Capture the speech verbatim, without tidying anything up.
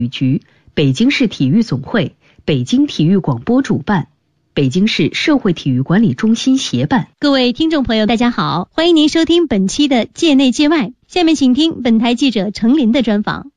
局、北京市体育总会、北京体育广播主办，北京市社会体育管理中心协办。 各位听众朋友，大家好，欢迎您收听本期的界内界外。下面请听本台记者程林的专访。